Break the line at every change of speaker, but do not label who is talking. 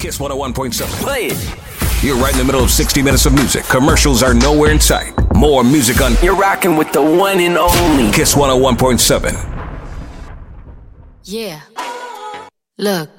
Kiss 101.7.
Play it.
You're right in the middle of 60 minutes of music. Commercials are nowhere in sight. More music on.
You're rocking with the one and only
Kiss 101.7.
Yeah. Look.